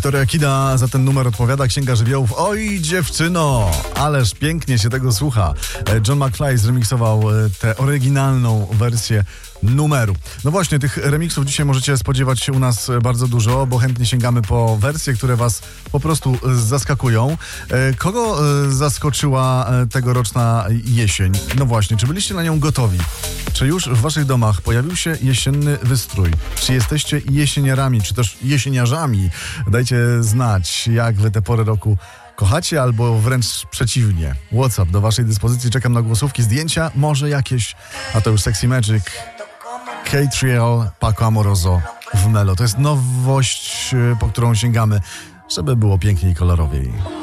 Wiktoria Kida za ten numer odpowiada Księga Żywiołów. Oj dziewczyno, ależ pięknie się tego słucha. John McFly zremiksował tę oryginalną wersję numeru. No właśnie, tych remiksów dzisiaj możecie spodziewać się u nas bardzo dużo, bo chętnie sięgamy po wersje, które was po prostu zaskakują. Kogo zaskoczyła tegoroczna jesień? No właśnie, czy byliście na nią gotowi? Czy już w waszych domach pojawił się jesienny wystrój? Czy jesteście jesieniarami, czy też jesieniarzami? Dajcie znać, jak wy tę porę roku kochacie, albo wręcz przeciwnie. WhatsApp do waszej dyspozycji, czekam na głosówki, zdjęcia, może jakieś, a to już Sexy Magic, K-Trial, Paco Amoroso w Melo. To jest nowość, po którą sięgamy, żeby było piękniej i kolorowiej.